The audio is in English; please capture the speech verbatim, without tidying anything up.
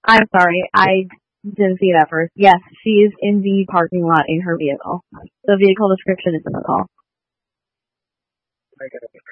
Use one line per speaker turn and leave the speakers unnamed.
I'm sorry, I didn't see that first. Yes, she is in the parking lot in her vehicle. The vehicle description is in the call.